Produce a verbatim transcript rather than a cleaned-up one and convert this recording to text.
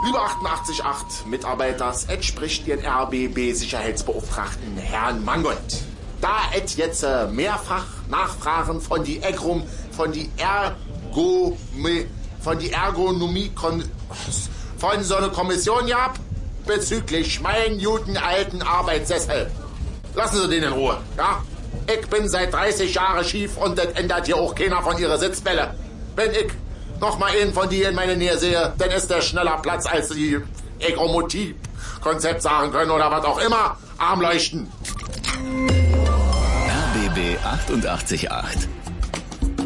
Liebe achtundachtzig Komma acht Mitarbeiters, et spricht Ihren R B B-Sicherheitsbeauftragten Herrn Mangold. Da et jetzt äh, mehrfach Nachfragen von die Egrum, von die Ergonomie, von die Ergonomie, kon, von so einer Kommission gab, bezüglich meinen guten alten Arbeitssessel. Lassen Sie den in Ruhe, ja? Ich bin seit dreißig Jahren schief und das ändert hier auch keiner von Ihrer Sitzbälle. Wenn ich noch mal einen von die in meine Nähe sehe, dann ist der schneller Platz, als die Egromotiv-Konzept sagen können oder was auch immer. Armleuchten. R B B achtundachtzig Komma acht.